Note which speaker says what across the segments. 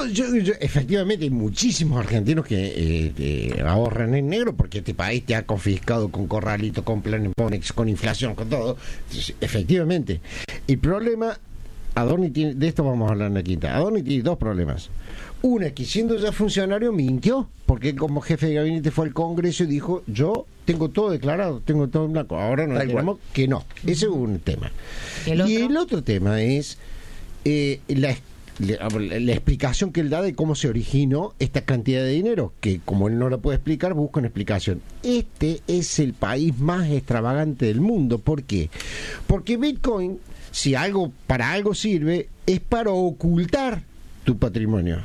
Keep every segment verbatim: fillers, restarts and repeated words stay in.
Speaker 1: yo, yo, efectivamente hay muchísimos argentinos que eh, eh, ahorran en negro porque este país te ha confiscado con corralito, con planes Ponex, con inflación, con todo. Entonces, efectivamente. El problema, Adorni tiene, de esto vamos a hablar en la quinta. Adorni tiene dos problemas. Una, que siendo ya funcionario mintió, porque como jefe de gabinete fue al Congreso y dijo, yo tengo todo declarado, tengo todo en blanco. Ahora nos enteramos que no. Ese es un tema. ¿El y el otro tema es eh, la, la, la explicación que él da de cómo se originó esta cantidad de dinero, que como él no la puede explicar, busca una explicación. Este es el país más extravagante del mundo. ¿Por qué? Porque Bitcoin, si algo para algo sirve, es para ocultar tu patrimonio.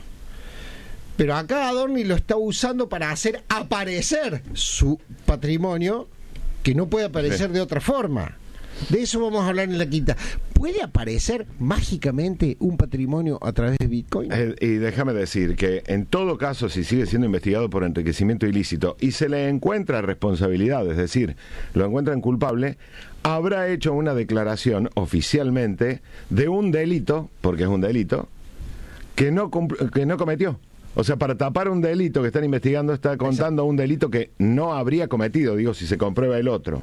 Speaker 1: Pero acá Adorni lo está usando para hacer aparecer su patrimonio, que no puede aparecer sí. de otra forma. De eso vamos a hablar en la quinta. ¿Puede aparecer mágicamente un patrimonio a través de Bitcoin?
Speaker 2: Eh, y déjame decir que en todo caso, si sigue siendo investigado por enriquecimiento ilícito y se le encuentra responsabilidad, es decir, lo encuentran culpable, habrá hecho una declaración oficialmente de un delito, porque es un delito, que no, que no cometió. O sea, para tapar un delito que están investigando, está contando un delito que no habría cometido, digo, si se comprueba el otro.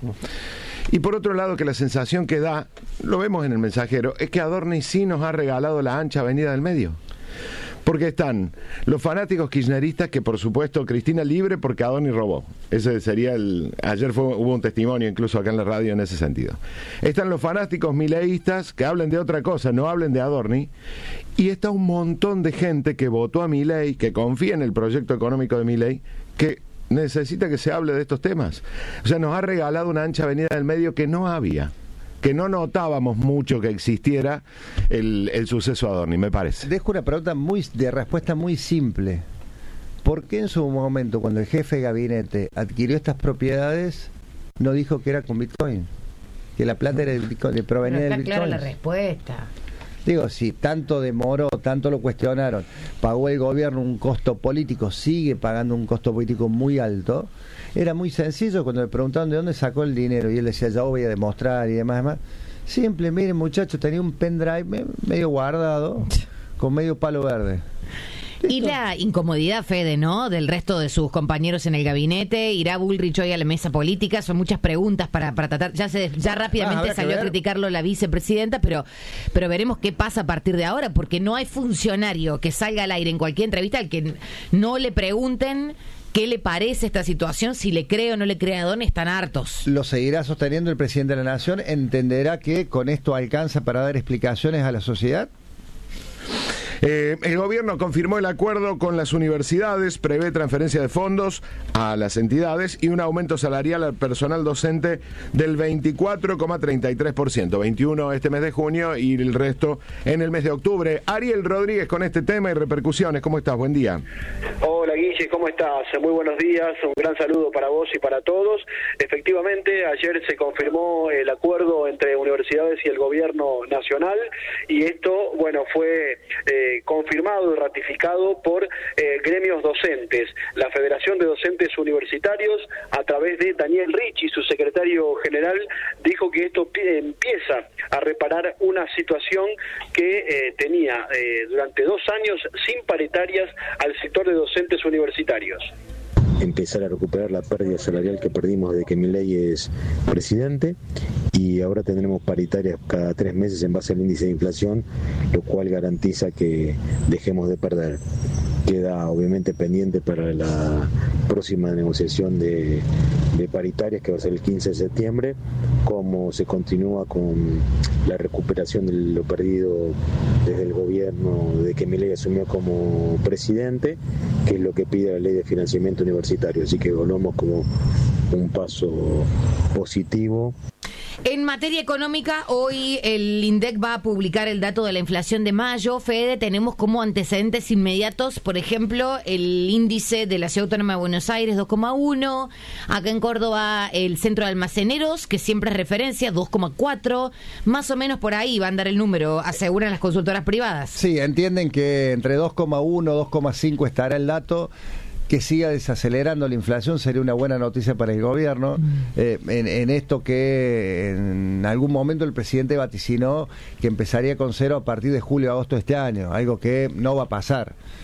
Speaker 2: Y por otro lado, que la sensación que da, lo vemos en el mensajero, es que Adorni sí nos ha regalado la ancha avenida del medio. Porque están los fanáticos kirchneristas, que por supuesto Cristina libre porque Adorni robó. Ese sería el... Ayer fue, hubo un testimonio incluso acá en la radio en ese sentido. Están los fanáticos mileístas que hablen de otra cosa, no hablen de Adorni. Y está un montón de gente que votó a Milei, que confía en el proyecto económico de Milei, que necesita que se hable de estos temas. O sea, nos ha regalado una ancha avenida del medio que no había, que no notábamos mucho que existiera el, el suceso Adorni, me parece.
Speaker 3: Dejo una pregunta muy de respuesta muy simple. ¿Por qué en su momento, cuando el jefe de gabinete adquirió estas propiedades, no dijo que era con Bitcoin? Que la plata era del Bitcoin, provenía del Bitcoin.
Speaker 4: Está clara la respuesta.
Speaker 3: Digo, si tanto demoró, tanto lo cuestionaron, pagó el gobierno un costo político, sigue pagando un costo político muy alto, era muy sencillo cuando le preguntaron de dónde sacó el dinero y él decía, ya voy a demostrar y demás, demás. Simple, miren muchachos, tenía un pendrive medio guardado con medio palo verde.
Speaker 4: Y la incomodidad, Fede, ¿no?, del resto de sus compañeros en el gabinete. ¿Irá Bullrich hoy a la mesa política? Son muchas preguntas para, para tratar. Ya se ya rápidamente ah, salió a criticarlo la vicepresidenta, pero, pero veremos qué pasa a partir de ahora, porque no hay funcionario que salga al aire en cualquier entrevista al que no le pregunten qué le parece esta situación, si le cree o no le cree a Adorni. Están hartos.
Speaker 3: Lo seguirá sosteniendo el presidente de la Nación. ¿Entenderá que con esto alcanza para dar explicaciones a la sociedad?
Speaker 2: Eh, el gobierno confirmó el acuerdo con las universidades, prevé transferencia de fondos a las entidades y un aumento salarial al personal docente del veinticuatro coma treinta y tres por ciento, veintiuno este mes de junio y el resto en el mes de octubre. Ariel Rodríguez con este tema y repercusiones. ¿Cómo estás? Buen día.
Speaker 5: Hola Guille, ¿cómo estás? Muy buenos días, un gran saludo para vos y para todos. Efectivamente, ayer se confirmó el acuerdo entre universidades y el gobierno nacional y esto, bueno, fue eh, confirmado y ratificado por eh, gremios docentes. La Federación de Docentes Universitarios, a través de Daniel Ricci, su secretario general, dijo que esto empieza a reparar una situación que eh, tenía eh, durante dos años sin paritarias al sector de docentes universitarios.
Speaker 6: Empezar a recuperar la pérdida salarial que perdimos desde que Milei es presidente y ahora tendremos paritarias cada tres meses en base al índice de inflación, lo cual garantiza que dejemos de perder. Queda obviamente pendiente para la próxima negociación de, de paritarias que va a ser el quince de septiembre, cómo se continúa con la recuperación de lo perdido desde el gobierno, de que Milei asumió como presidente, que es lo que pide la ley de financiamiento universitario, así que volvamos como un paso positivo.
Speaker 4: En materia económica, hoy el INDEC va a publicar el dato de la inflación de mayo. Fede, tenemos como antecedentes inmediatos, por ejemplo, el índice de la Ciudad Autónoma de Buenos Aires, dos coma uno. Acá en Córdoba, el Centro de Almaceneros, que siempre es referencia, dos coma cuatro. Más o menos por ahí va a andar el número, aseguran las consultoras privadas.
Speaker 3: Sí, entienden que entre dos coma uno y dos coma cinco estará el dato. Que siga desacelerando la inflación sería una buena noticia para el gobierno, mm. eh, en, en esto que en algún momento el presidente vaticinó que empezaría con cero a partir de julio agosto de este año, algo que no va a pasar.